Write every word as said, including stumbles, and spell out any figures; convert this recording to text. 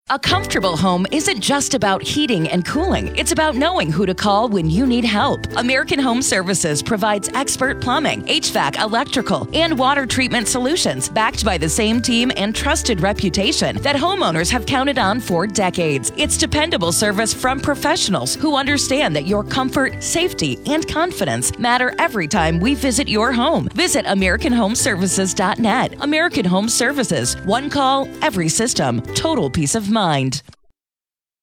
A comfortable home isn't just about heating and cooling. It's about knowing who to call when you need help. American Home Services provides expert plumbing, H V A C, electrical, and water treatment solutions backed by the same team and trusted reputation that homeowners have counted on for decades. It's dependable service from professionals who understand that your comfort, safety, and confidence matter every time we visit your home. Visit American Home Services dot net. American Home Services. One call, every system. Total peace of mind.